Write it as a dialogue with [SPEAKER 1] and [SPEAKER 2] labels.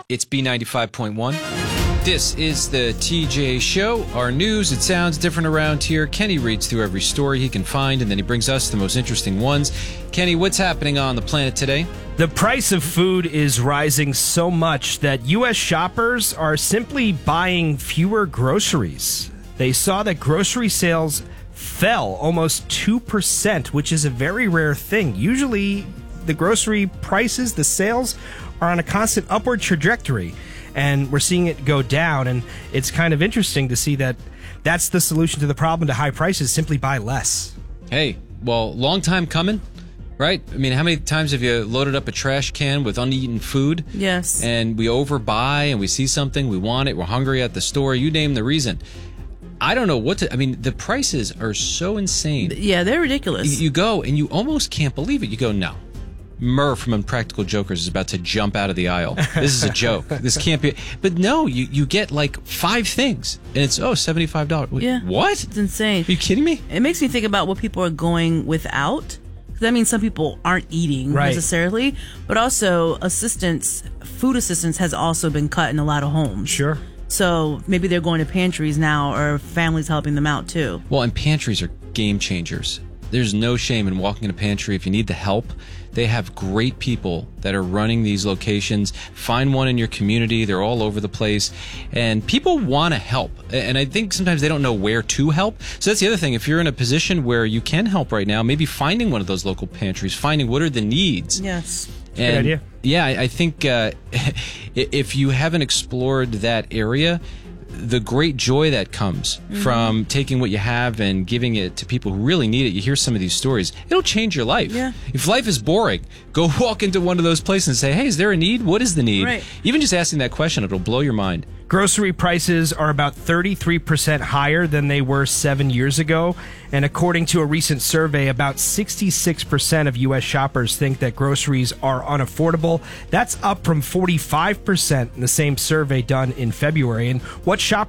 [SPEAKER 1] It's B95.1. This is the TJ Show. Our news, it sounds different around here. Kenny reads through every story he can find, and then he brings us the most interesting ones. Kenny, what's happening on the planet today?
[SPEAKER 2] The price of food is rising so much that U.S. shoppers are simply buying fewer groceries. They saw that grocery sales fell almost 2%, which is a very rare thing. Usually, the grocery prices, the sales, are on a constant upward trajectory, and we're seeing it go down, and it's kind of interesting to see that that's the solution to the problem to high prices, simply buy less.
[SPEAKER 1] Hey, well, long time coming, right? I mean, how many times have you loaded up a trash can with uneaten food?
[SPEAKER 3] Yes.
[SPEAKER 1] And we overbuy, and we see something, we want it, we're hungry at the store, you name the reason. I don't know what to... I mean, the prices are so insane.
[SPEAKER 3] Yeah, they're ridiculous.
[SPEAKER 1] You go, and you almost can't believe it. You go, no. Murr from Impractical Jokers is about to jump out of the aisle. This is a joke. This can't be... But no, you get like 5 things, and it's, $75. Wait,
[SPEAKER 3] Yeah.
[SPEAKER 1] what?
[SPEAKER 3] It's insane.
[SPEAKER 1] Are you kidding me?
[SPEAKER 3] It makes me think about what people are going without. That means some people aren't eating necessarily, but also food assistance has also been cut in a lot of homes.
[SPEAKER 2] Sure.
[SPEAKER 3] So maybe they're going to pantries now, or families helping them out too.
[SPEAKER 1] Well, and pantries are game changers. There's no shame in walking in a pantry if you need the help. They have great people that are running these locations. Find one in your community. They're all over the place. And people want to help. And I think sometimes they don't know where to help. So that's the other thing. If you're in a position where you can help right now, maybe finding one of those local pantries, finding what are the needs.
[SPEAKER 3] Yes.
[SPEAKER 1] And,
[SPEAKER 2] good idea.
[SPEAKER 1] Yeah, I think if you haven't explored that area, the great joy that comes from taking what you have and giving it to people who really need it. You hear some of these stories. It'll change your life.
[SPEAKER 3] Yeah.
[SPEAKER 1] If life is boring, go walk into one of those places and say, hey, is there a need? What is the need?
[SPEAKER 3] Right.
[SPEAKER 1] Even just asking that question, it'll blow your mind.
[SPEAKER 2] Grocery prices are about 33% higher than they were 7 years ago. And according to a recent survey, about 66% of U.S. shoppers think that groceries are unaffordable. That's up from 45% in the same survey done in February. And what shoppers